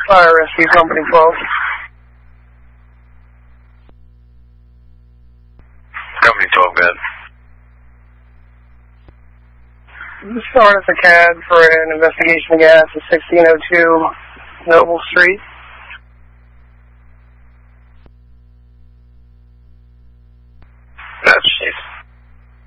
Fire Rescue Company 12. Company 12, good. Just starting at the CAD for an investigation of gas at 1602 Noble Street.